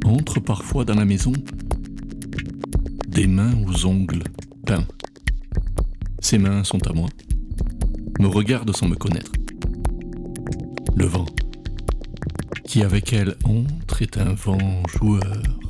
Entre parfois dans la maison des mains aux ongles peints. Ces mains sont à moi, me regardent sans me connaître. Le vent qui avec elle entre est un vent joueur.